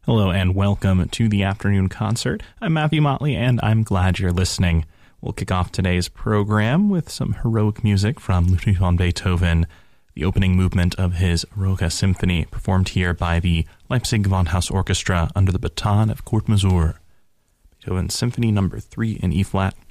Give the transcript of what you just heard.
Hello and welcome to the afternoon concert. I'm Matthew Motley and I'm glad you're listening. We'll kick off today's program with some heroic music from Ludwig van Beethoven, the opening movement of his Eroica Symphony, performed here by the Leipzig Gewandhaus Orchestra under the baton of Kurt Masur. Beethoven's Symphony No. 3 in E-flat,